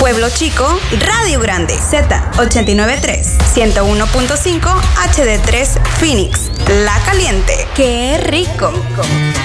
Pueblo Chico, Radio Grande, Z89.3, 101.5 HD3 Phoenix, La Caliente. ¡Qué rico!